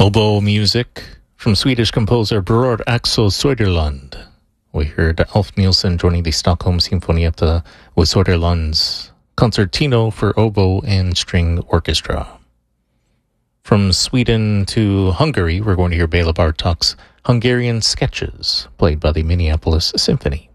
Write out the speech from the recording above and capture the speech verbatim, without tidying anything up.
Oboe music from Swedish composer Bror Axel Söderlund. We heard Alf Nilsson joining the Stockholm Sinfonietta with Söderlund's Concertino for Oboe and String Orchestra. From Sweden to Hungary, we're going to hear Bela Bartok's Hungarian Sketches, played by the Minneapolis Symphony.